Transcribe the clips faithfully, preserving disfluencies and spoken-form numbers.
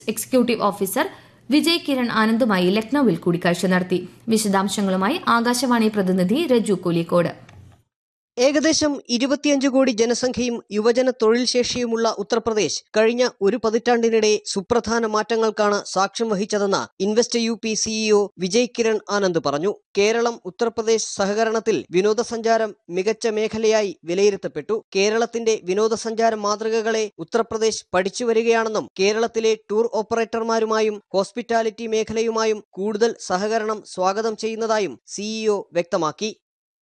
Executive officer Vijay Kiran ആനന്ദുമായി ലക്നൌവിൽ കൂടിക്കാഴ്ച നടത്തി. വിശദാംശങ്ങളുമായി ആകാശവാണി പ്രതിനിധി രജു കോലിക്കോട്. ഏകദേശം ഇരുപത്തിയഞ്ച് കോടി ജനസംഖ്യയും യുവജന തൊഴിൽ ശേഷിയുമുള്ള ഉത്തർപ്രദേശ് കഴിഞ്ഞ ഒരു പതിറ്റാണ്ടിനിടെ സുപ്രധാന മാറ്റങ്ങൾക്കാണ് സാക്ഷ്യം വഹിച്ചതെന്ന് invest U P CEO Vijay Kiran Anand പറഞ്ഞു. കേരളം ഉത്തർപ്രദേശ് സഹകരണത്തിൽ വിനോദസഞ്ചാരം മികച്ച മേഖലയായി വിലയിരുത്തപ്പെട്ടു. കേരളത്തിന്റെ വിനോദസഞ്ചാര മാതൃകകളെ ഉത്തർപ്രദേശ് പഠിച്ചു വരികയാണെന്നും കേരളത്തിലെ ടൂർ ഓപ്പറേറ്റർമാരുമായും ഹോസ്പിറ്റാലിറ്റി മേഖലയുമായും കൂടുതൽ സഹകരണം സ്വാഗതം ചെയ്യുന്നതായും സിഇഒ വ്യക്തമാക്കി.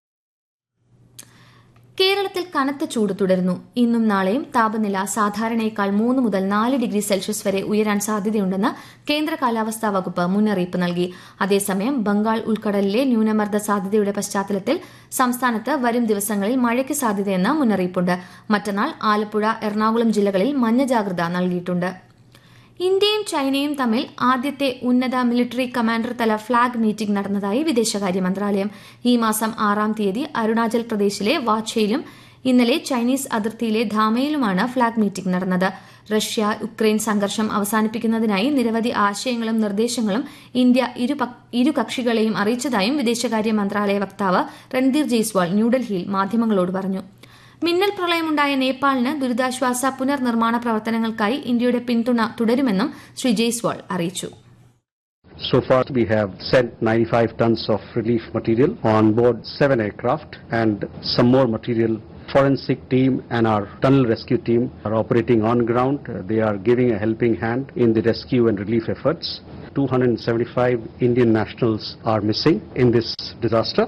കേരളത്തിൽ കനത്ത ചൂട് തുടരുന്നു. ഇന്നും നാളെയും താപനില സാധാരണയേക്കാൾ മൂന്ന് മുതൽ നാല് ഡിഗ്രി സെൽഷ്യസ് വരെ ഉയരാൻ സാധ്യതയുണ്ടെന്ന് കേന്ദ്ര കാലാവസ്ഥാ വകുപ്പ് മുന്നറിയിപ്പ് നൽകി. അതേസമയം ബംഗാൾ ഉൾക്കടലിലെ ന്യൂനമർദ്ദ സാധ്യതയുടെ പശ്ചാത്തലത്തിൽ സംസ്ഥാനത്ത് വരും ദിവസങ്ങളിൽ മഴയ്ക്ക് സാധ്യതയെന്ന് മുന്നറിയിപ്പുണ്ട്. മറ്റന്നാൾ ആലപ്പുഴ, എറണാകുളം ജില്ലകളിൽ മഞ്ഞ ജാഗ്രത നൽകിയിട്ടുണ്ട്. ഇന്ത്യയും ചൈനയും തമ്മിൽ ആദ്യത്തെ ഉന്നത മിലിറ്ററി കമാൻഡർ തല ഫ്ളാഗ് മീറ്റിംഗ് നടന്നതായി വിദേശകാര്യ മന്ത്രാലയം. ഈ മാസം ആറാം തീയതി അരുണാചൽ പ്രദേശിലെ വാച്ചയിലും ഇന്നലെ ചൈനീസ് അതിർത്തിയിലെ ധാമയിലുമാണ് ഫ്ളാഗ് മീറ്റിംഗ് നടന്നത്. റഷ്യ യുക്രൈൻ സംഘർഷം അവസാനിപ്പിക്കുന്നതിനായി നിരവധി ആശയങ്ങളും നിർദ്ദേശങ്ങളും ഇന്ത്യ ഇരു കക്ഷികളെയും അറിയിച്ചതായും വിദേശകാര്യ മന്ത്രാലയ വക്താവ് രൺധീർ ജയ്സ്വാൾ ന്യൂഡൽഹിയിൽ മാധ്യമങ്ങളോട് പറഞ്ഞു. മിന്നൽ പ്രളയമുണ്ടായ നേപ്പാളിന് ദുരിതാശ്വാസ പുനർനിർമ്മാണ പ്രവർത്തനങ്ങൾക്കായി ഇന്ത്യയുടെ പിന്തുണ തുടരുമെന്നും ശ്രീ ജയ്സ്വാൾ അറിയിച്ചു. So far we have sent ninety-five tons of relief material on board seven aircraft, and some more material. Forensic team and our tunnel rescue team are operating on ground. They are giving a helping hand in the rescue and relief efforts. two hundred seventy-five Indian nationals are missing in this disaster.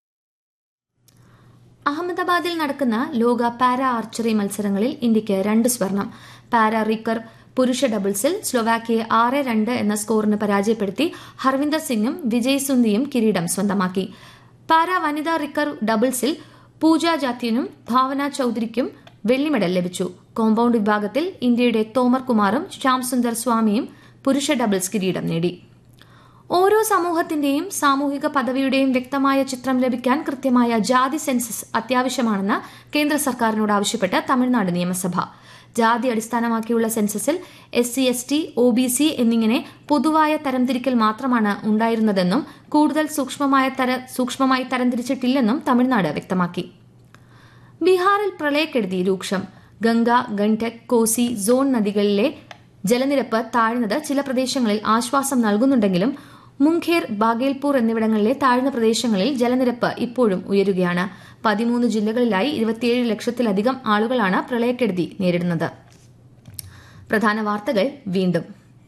അഹമ്മദാബാദിൽ നടക്കുന്ന ലോക para archery മത്സരങ്ങളിൽ ഇന്ത്യയ്ക്ക് രണ്ട് സ്വർണം. Para recurve പുരുഷ ഡബിൾസിൽ സ്ലൊവാക്കിയെ ആറ് രണ്ട് എന്ന സ്കോറിന് പരാജയപ്പെടുത്തി ഹർവിന്ദർ സിംഗും വിജയ് സുന്ദിയും കിരീടം സ്വന്തമാക്കി. പാരാ വനിതാ റിക്കർവ് ഡബിൾസിൽ പൂജ ജാത്യനും ഭാവന ചൌധരിക്കും വെള്ളി മെഡൽ ലഭിച്ചു. കോമ്പൌണ്ട് വിഭാഗത്തിൽ ഇന്ത്യയുടെ തോമർ കുമാറും ശ്യാം സുന്ദർ സ്വാമിയും പുരുഷ ഡബിൾസ് കിരീടം നേടി. ഓരോ സമൂഹത്തിന്റെയും സാമൂഹിക പദവിയുടെയും വ്യക്തമായ ചിത്രം ലഭിക്കാൻ കൃത്യമായ ജാതി സെൻസസ് അത്യാവശ്യമാണെന്ന് കേന്ദ്ര സർക്കാരിനോട് ആവശ്യപ്പെട്ട് തമിഴ്നാട് നിയമസഭ. ജാതി അടിസ്ഥാനമാക്കിയുള്ള സെൻസസിൽ S C, S T, O B C എന്നിങ്ങനെ പൊതുവായ തരംതിരിക്കൽ മാത്രമാണ് ഉണ്ടായിരുന്നതെന്നും കൂടുതൽ സൂക്ഷ്മമായി തരംതിരിച്ചിട്ടില്ലെന്നും തമിഴ്നാട് വ്യക്തമാക്കി. ബീഹാറിൽ പ്രളയക്കെടുതി രൂക്ഷം. ഗംഗ, ഗണ്ഡക്, കോസി സോൺ നദികളിലെ ജലനിരപ്പ് താഴ്ന്നത് ചില പ്രദേശങ്ങളിൽ ആശ്വാസം നൽകുന്നുണ്ടെങ്കിലും മുംഗേർ, ബാഗേൽപൂർ എന്നിവിടങ്ങളിലെ താഴ്ന്ന പ്രദേശങ്ങളിൽ ജലനിരപ്പ് ഇപ്പോഴും ഉയരുകയാണ്. പതിമൂന്ന് ജില്ലകളിലായി ഇരുപത്തിയേഴ് ലക്ഷത്തിലധികം ആളുകളാണ് പ്രളയക്കെടുതി നേരിടുന്നത്. പ്രധാന വാർത്തകൾ വീണ്ടും.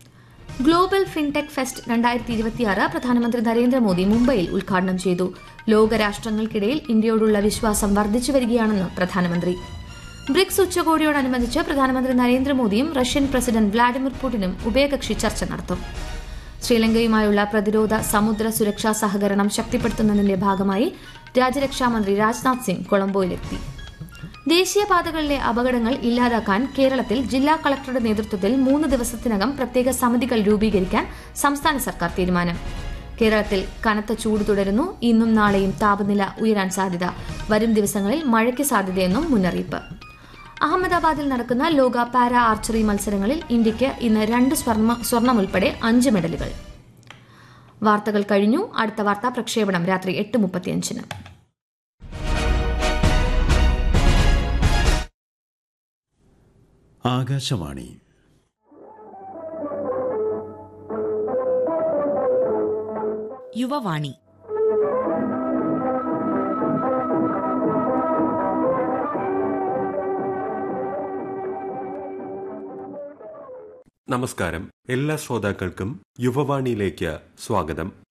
ഗ്ലോബൽ ഫിൻടെക് ഫെസ്റ്റ് രണ്ടായിരത്തി ഇരുപത്തിയാറ് പ്രധാനമന്ത്രി നരേന്ദ്രമോദി മുംബൈയിൽ ഉദ്ഘാടനം ചെയ്തു. ലോകരാഷ്ട്രങ്ങൾക്കിടയിൽ ഇന്ത്യയോടുള്ള വിശ്വാസം വർദ്ധിച്ചു വരികയാണെന്ന് പ്രധാനമന്ത്രി. ബ്രിക്സ് ഉച്ചകോടിയോടനുബന്ധിച്ച് പ്രധാനമന്ത്രി നരേന്ദ്രമോദിയും റഷ്യൻ പ്രസിഡന്റ് വ്ളാഡിമിർ പുടിനും ഉഭയകക്ഷി ചർച്ച നടത്തും. ശ്രീലങ്കയുമായുള്ള പ്രതിരോധ സമുദ്ര സുരക്ഷാ സഹകരണം ശക്തിപ്പെടുത്തുന്നതിന്റെ ഭാഗമായി രാജ്യരക്ഷാമന്ത്രി രാജ്നാഥ് സിംഗ് കൊളംബോയിലെത്തി. ദേശീയപാതകളിലെ അപകടങ്ങൾ ഇല്ലാതാക്കാൻ കേരളത്തിൽ ജില്ലാ കളക്ടറുടെ നേതൃത്വത്തിൽ മൂന്ന് ദിവസത്തിനകം പ്രത്യേക സമിതികൾ രൂപീകരിക്കാൻ സംസ്ഥാന സർക്കാർ തീരുമാനം. കേരളത്തിൽ കനത്ത ചൂട് തുടരുന്നു. ഇന്നും നാളെയും താപനില ഉയരാൻ സാധ്യത. വരും ദിവസങ്ങളിൽ മഴയ്ക്ക് സാധ്യതയെന്നും മുന്നറിയിപ്പ്. അഹമ്മദാബാദിൽ നടക്കുന്ന ലോക പാരാ ആർച്ചറി മത്സരങ്ങളിൽ ഇന്ത്യയ്ക്ക് ഇന്ന് രണ്ട് സ്വർണം ഉൾപ്പെടെ അഞ്ച് മെഡലുകൾ. വാർത്തകൾ കഴിഞ്ഞു. അടുത്ത വാർത്താ പ്രക്ഷേപണം രാത്രി എട്ട് മുപ്പത്തിയഞ്ചിന്. ആകാശവാണി. യുവവാണി. നമസ്കാരം. എല്ലാ ശ്രോതാക്കൾക്കും യുവവാണിയിലേക്ക് സ്വാഗതം.